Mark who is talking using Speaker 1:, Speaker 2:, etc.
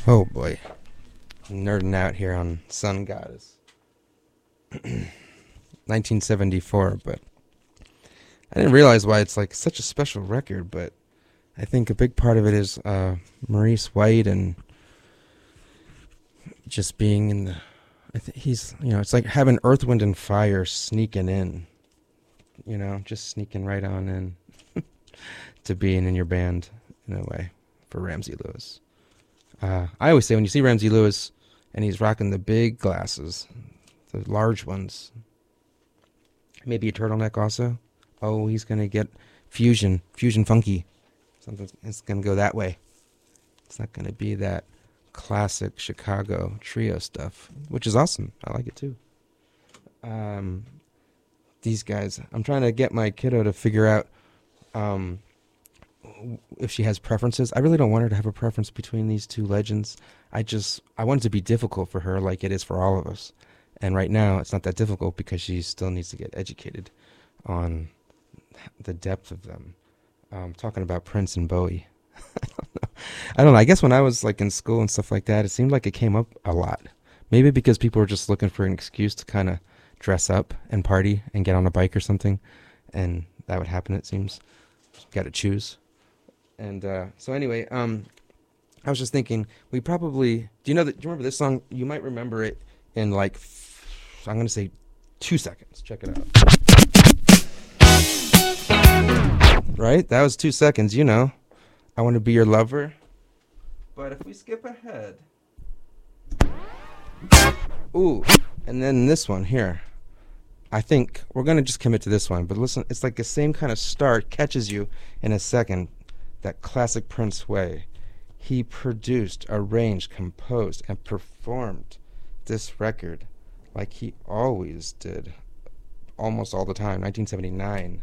Speaker 1: Oh boy, nerding out here on Sun Goddess, 1974. But I didn't realize why it's like such a special record. But I think a big part of it is Maurice White and just being in the. He's it's like having Earth, Wind, and Fire sneaking in. Just sneaking right on in to being in your band in a way for Ramsey Lewis. I always say when you see Ramsey Lewis and he's rocking the big glasses, the large ones, maybe a turtleneck also. Oh, he's going to get fusion funky. It's going to go that way. It's not going to be that classic Chicago trio stuff, which is awesome. I like it too. These guys, I'm trying to get my kiddo to figure out if she has preferences. I really don't want her to have a preference between these two legends. I want it to be difficult for her like it is for all of us. And right now it's not that difficult because she still needs to get educated on the depth of them. Talking about Prince and Bowie. I don't know. I guess when I was like in school and stuff like that, it seemed like it came up a lot. Maybe because people were just looking for an excuse to kind of dress up and party and get on a bike or something. And that would happen, it seems. Got to choose. And so anyway, I was just thinking, do you remember this song? You might remember it in like, I'm going to say 2 seconds. Check it out. Right? That was 2 seconds, I want to be your lover. But if we skip ahead. Ooh, and then this one here. I think we're going to just commit to this one. But listen, it's like the same kind of start catches you in a second. That classic Prince way. He produced, arranged, composed, and performed this record like he always did, almost all the time. 1979.